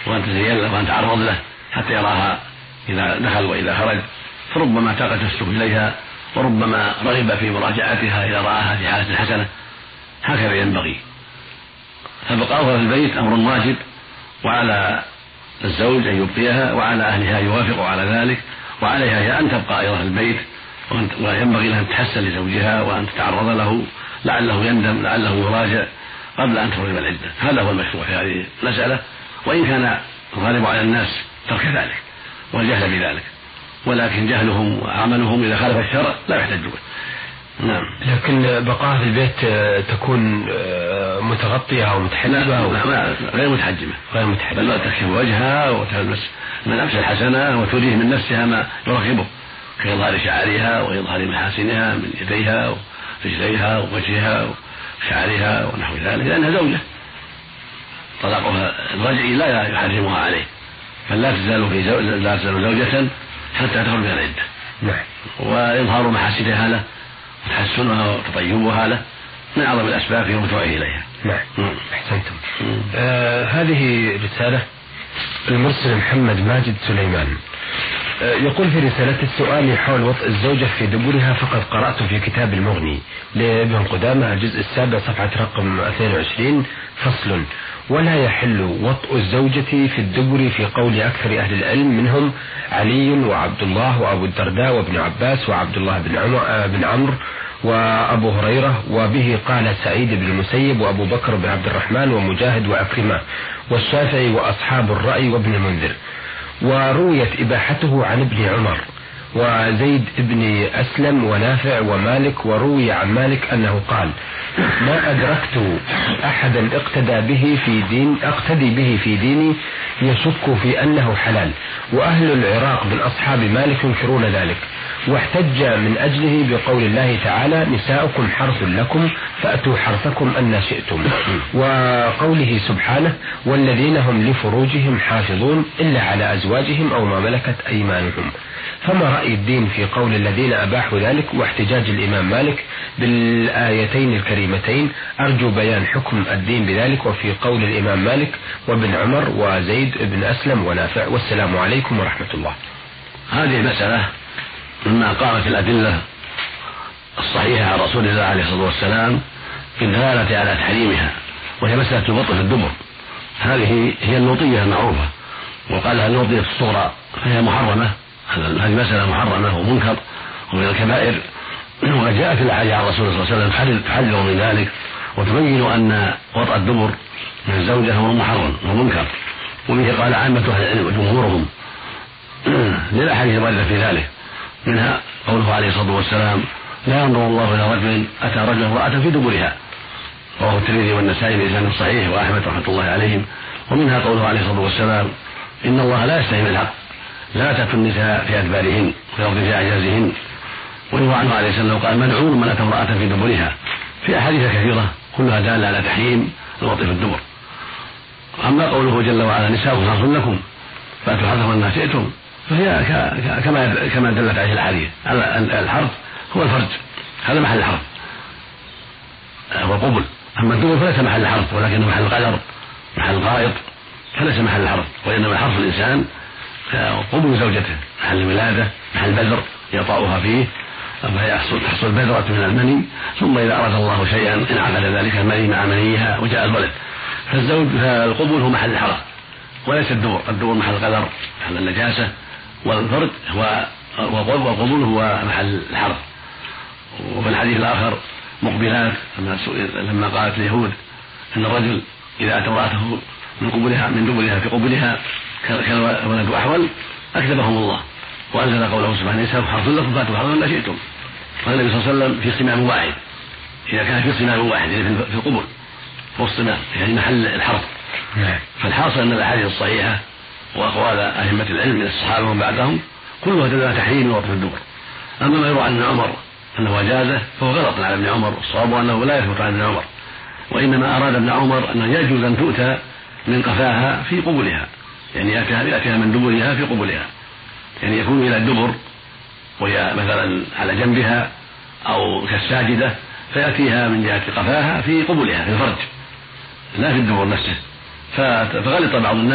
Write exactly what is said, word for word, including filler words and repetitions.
وأن تزين له وأن تعرض له حتى يراها إذا دخل وإذا خرج، فربما تاقت نفسه إليها وربما رغب في مراجعتها إذا رآها في حالة حسنة. هكذا ينبغي. فبقاؤها في البيت أمر واجب، وعلى الزوج أن يبقيها، وعلى أهلها يوافقوا على ذلك، وعليها هي أن تبقى أيضا في البيت، وينبغي لها أن تتحسن لزوجها وأن تتعرض له لعله يندم لعله يراجع قبل أن تخرج من العدة. هذا هو المشروع في هذه المسألة، وإن كان الغالب على الناس ترك ذلك والجهل بذلك، ولكن جهلهم وعملهم إذا خالف الشرع لا يحتج به. نعم. لكن بقاء في البيت تكون متغطية أو متحجبة؟ لا, لا غير متحجبة، غير متحجبة، بل تكشف وجهها وتلبس ملابس الحسنة وتريه من نفسها ما يرغبه كإظهار شعرها وإظهار محاسنها من يديها ورجليها ووجهها وشعرها ونحو ذلك، لأنها زوجة طلاقها الرجعي لا يحرمها عليه، فلا تزال في زو... لا تزال زوجة حتى تخرج من العدة. نعم. وإظهار محاسنها له وتحسنها وتطيبها له من أعظم الأسباب في رجوعه إليها. نعم. أحسنتم. آه هذه رسالة المرسل محمد ماجد سليمان، آه يقول في رسالة: السؤال حول وطء الزوجة في دبرها، فقد قرأت في كتاب المغني لابن قدامة الجزء السابع صفحة رقم اثنين وعشرين فصل: ولا يحل وطء الزوجة في الدبر في قول أكثر أهل العلم منهم علي وعبد الله وأبو الدرداء وابن عباس وعبد الله بن عمر بن عمرو وأبو هريرة، وبه قال سعيد بن المسيب وأبو بكر بن عبد الرحمن ومجاهد وعكرمة والشافعي وأصحاب الرأي وابن المنذر. ورويت إباحته عن ابن عمر وزيد بن أسلم ونافع ومالك. وروي عن مالك أنه قال: ما أدركت أحدا اقتدى به في دين اقتدي به في ديني يشك في أنه حلال، وأهل العراق من أصحاب مالك ينكرون ذلك، واحتج من أجله بقول الله تعالى: نساؤكم حرث لكم فأتوا حرثكم أن شئتم، وقوله سبحانه: والذين هم لفروجهم حافظون إلا على أزواجهم أو ما ملكت أيمانهم. فما رأي الدين في قول الذين أباحوا ذلك واحتجاج الإمام مالك بالآيتين الكريمتين؟ أرجو بيان حكم الدين بذلك وفي قول الإمام مالك وابن عمر وزيد بن أسلم ونافع، والسلام عليكم ورحمة الله. هذه المسألة مما قامت الأدلة الصحيحة عن رسول الله عليه الصلاة والسلام في الدلالة على تحريمها، وهي مسألة الوطء في الدبر. هذه هي الوطية المعروفة، وقالها الوطية الصغرى، فهي محرمة. هذه مسألة محرمة ومنكر ومن الكبائر، وجاءت الأحاديث عن الرسول صلى الله عليه وسلم تحذر من ذلك وتبين أن وطأ الدبر من الزوجة هو محرم ومنكر، وبه قال عامة أهل العلم وجمهورهم للأحاديث الواردة في ذلك، منها قوله عليه الصلاة والسلام: لا ينظر الله إلى رجل أتى رجل امرأة في دبرها، رواه الترمذي والنسائي بإسناد صحيح وأحمد رحمة الله عليهم. ومنها قوله عليه الصلاة والسلام: إن الله لا يستحي من الحق، لا تأتوا النساء في أدبارهن ويرضي في أعجازهن. ويروى عنه عليه السلام قال: ملعون من أتى امرأة في دبرها، في أحاديث كثيرة كلها دالة على تحريم الوطء في الدبر. أما قوله جل وعلا: نساؤكم حرث لكم فأتوا حرثكم أن شئتم، فهي كما كما دلت عليه الحديث. الحرث هو الفرج، هذا محل الحرث هو القبل. أما الدبر فليس محل الحرث، ولكنه محل القدر، محل الغائط، فليس محل الحرث، وإنما حرث الإنسان قبل زوجته، محل الولادة، محل البذر يطأها فيه، فيحصل تحصل بذرة من المني، ثم إذا أراد الله شيئا انعقد ذلك المني مع منيها وجاء الولد. فالزوج فالقبول هو محل الحرث وليس الدبر. الدبر محل القدر، محل النجاسة، والفرد هو والقبول هو محل الحرث. وفي الحديث الآخر: مقبلات، لما قالت اليهود أن الرجل إذا أتى امرأته من قبلها من دبرها في قبلها كالولد أحول أكذبهم الله، وأنزل قوله سبحانه: نساؤكم حرث لكم فأتوا حرثكم أن شئتم. قال النبي صلى الله عليه وسلم: في صمام واحد، إذا كان في صمام واحد يعني في القبل والصمام يعني محل الحرث. فالحاصل أن الأحاديث الصحيحة وأقوال أئمة العلم من الصحابة ومن بعدهم كلها تدل على تحريم الوطء في الدبر. أما ما يروى عن ابن عمر أنه أجازه فهو غلط على ابن عمر، الصواب أنه لا يثبت عن ابن عمر، وإنما أراد ابن عمر أنه يجوز أن تؤتى من قفاها في قبلها، يعني يأتيها من دبرها في قبلها، يعني يكون إلى الدبر وهي مثلا على جنبها أو كالساجدة، فيأتيها من جهة قفاها في قبلها في الفرج لا في الدبر نفسه. فغلط بعض الناس